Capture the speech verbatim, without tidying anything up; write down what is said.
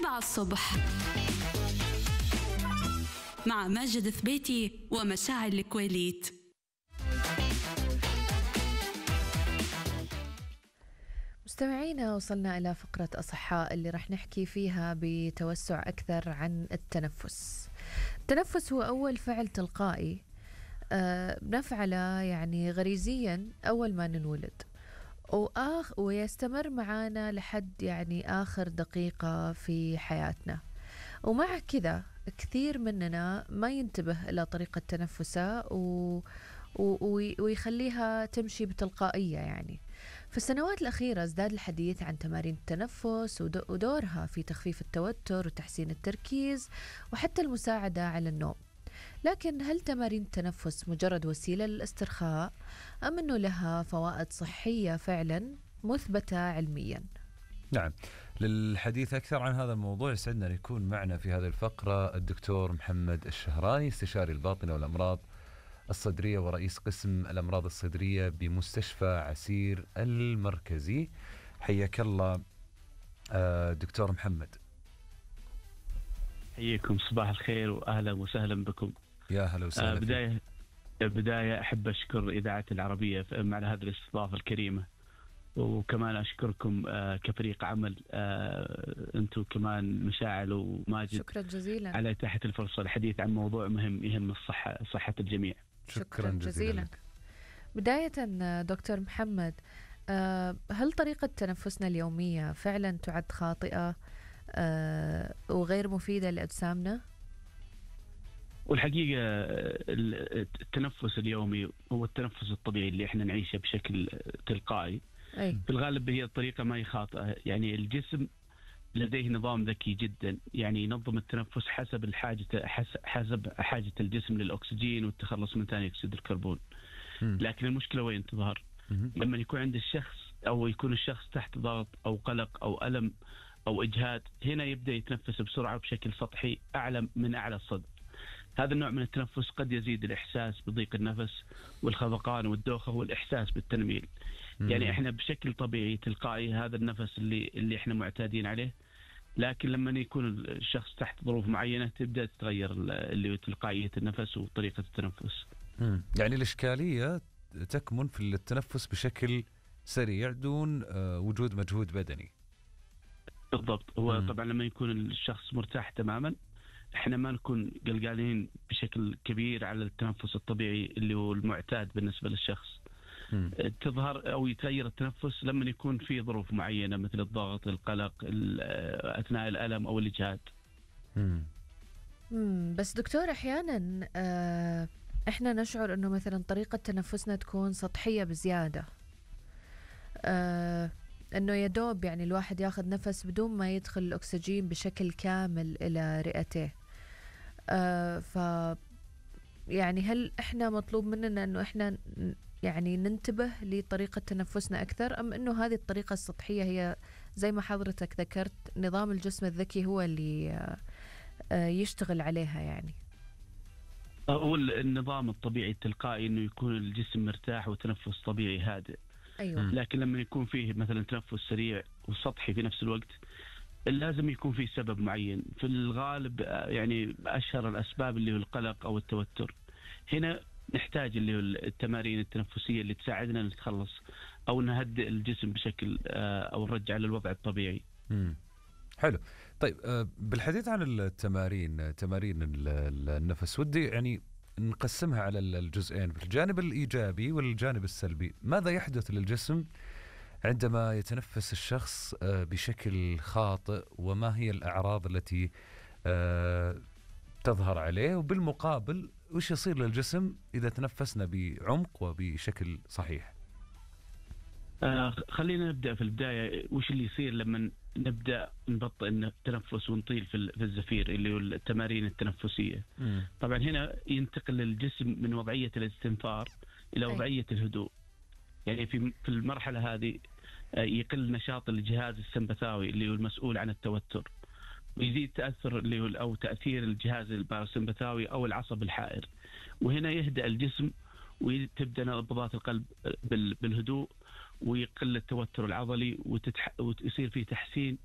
مع الصبح مع ماجد ثبيتي ومشاعل الكويليت. مستمعينا، وصلنا إلى فقرة أصحاء اللي رح نحكي فيها بتوسع أكثر عن التنفس. التنفس هو أول فعل تلقائي أه بنفعله يعني غريزيا أول ما ننولد، وآخ ويستمر معنا لحد يعني آخر دقيقة في حياتنا. ومع كذا كثير مننا ما ينتبه إلى طريقة تنفسه و... و... ويخليها تمشي بتلقائية. يعني في السنوات الأخيرة ازداد الحديث عن تمارين التنفس ودورها في تخفيف التوتر وتحسين التركيز وحتى المساعدة على النوم. لكن هل تمارين التنفس مجرد وسيلة للاسترخاء أم أنه لها فوائد صحية فعلا مثبتة علميا؟ نعم، للحديث أكثر عن هذا الموضوع يسعدنا أن يكون معنا في هذه الفقرة الدكتور محمد الشهراني، استشاري الباطنة والأمراض الصدرية ورئيس قسم الأمراض الصدرية بمستشفى عسير المركزي. حياك الله دكتور محمد. حياكم، صباح الخير وأهلا وسهلا بكم. يا هلا وسهلا. آه بداية بداية أحب أشكر إذاعة العربية على هذه الاستضافة الكريمة، وكمان أشكركم آه كفريق عمل آه أنتم كمان مشاعل وماجد. شكرا جزيلا على إتاحة الفرصة للحديث عن موضوع مهم يهم الصحة صحة الجميع. شكرا, شكرا جزيلا لك. بداية دكتور محمد، آه هل طريقة تنفسنا اليومية فعلا تعد خاطئة آه وغير مفيدة لأجسامنا؟ والحقيقة التنفس اليومي هو التنفس الطبيعي اللي احنا نعيشه بشكل تلقائي. أي. في الغالب هي الطريقة ما هي خاطئة، يعني الجسم لديه نظام ذكي جدا، يعني ينظم التنفس حسب الحاجة حسب حاجة الجسم للأكسجين والتخلص من ثاني أكسيد الكربون. م. لكن المشكلة وين تظهر؟ م. لما يكون عند الشخص أو يكون الشخص تحت ضغط أو قلق أو ألم أو إجهاد، هنا يبدأ يتنفس بسرعة بشكل سطحي أعلى من أعلى الصدر. هذا النوع من التنفس قد يزيد الإحساس بضيق النفس والخفقان والدوخة والإحساس بالتنميل. مم. يعني إحنا بشكل طبيعي تلقائي هذا النفس اللي اللي إحنا معتادين عليه، لكن لما يكون الشخص تحت ظروف معينة تبدأ تتغير اللي تلقائية النفس وطريقة التنفس. مم. يعني الإشكالية تكمن في التنفس بشكل سريع دون وجود مجهود بدني. بالضبط. هو مم. طبعا لما يكون الشخص مرتاح تماما احنا ما نكون قلقانين بشكل كبير على التنفس الطبيعي اللي هو المعتاد بالنسبة للشخص. م. تظهر أو يتغير التنفس لما يكون في ظروف معينة مثل الضغط، القلق، أثناء الألم أو الإجهاد. مم. بس دكتور أحيانا آه احنا نشعر أنه مثلا طريقة تنفسنا تكون سطحية بزيادة، آه أنه يدوب يعني الواحد ياخذ نفس بدون ما يدخل الأكسجين بشكل كامل إلى رئتيه. آه ف يعني هل إحنا مطلوب مننا أنه إحنا يعني ننتبه لطريقة تنفسنا أكثر، أم أنه هذه الطريقة السطحية هي زي ما حضرتك ذكرت نظام الجسم الذكي هو اللي آه يشتغل عليها؟ يعني هو النظام الطبيعي التلقائي أنه يكون الجسم مرتاح وتنفس طبيعي هادئ. أيوة. لكن لما يكون فيه مثلا تنفس سريع وسطحي في نفس الوقت لازم يكون فيه سبب معين. في الغالب يعني أشهر الأسباب اللي هو القلق أو التوتر. هنا نحتاج اللي هو التمارين التنفسية اللي تساعدنا نتخلص أو نهدئ الجسم بشكل أو نرجع للوضع الطبيعي. مم. حلو. طيب بالحديث عن التمارين تمارين النفس ودي يعني نقسمها على الجزئين، في الجانب الإيجابي والجانب السلبي. ماذا يحدث للجسم عندما يتنفس الشخص بشكل خاطئ، وما هي الأعراض التي تظهر عليه؟ وبالمقابل وش يصير للجسم إذا تنفسنا بعمق وبشكل صحيح؟ آه خلينا نبدأ في البداية. وش اللي يصير لما نبدأ نبطئ التنفس ونطيل في الزفير اللي هو التمارين التنفسية؟ م. طبعا هنا ينتقل الجسم من وضعية الاستنفار إلى وضعية الهدوء. يعني في في المرحلة هذه يقل نشاط الجهاز السمبثاوي اللي هو المسؤول عن التوتر، ويزيد تأثر اللي هو أو تأثير الجهاز الباراسمبثاوي أو العصب الحائر، وهنا يهدأ الجسم وتبدأ نبضات القلب بالهدوء ويقل التوتر العضلي وتتح... ويصير فيه تحسين